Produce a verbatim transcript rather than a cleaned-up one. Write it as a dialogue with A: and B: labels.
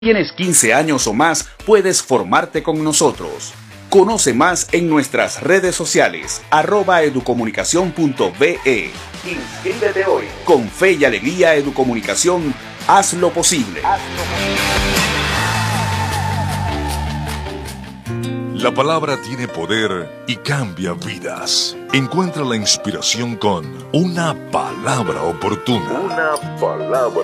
A: Tienes quince años o más, puedes formarte con nosotros. Conoce más en nuestras redes sociales, arroba educomunicación punto be. Inscríbete hoy. Con fe y alegría, Educomunicación, haz lo posible.
B: La palabra tiene poder y cambia vidas. Encuentra la inspiración con una palabra oportuna. Una palabra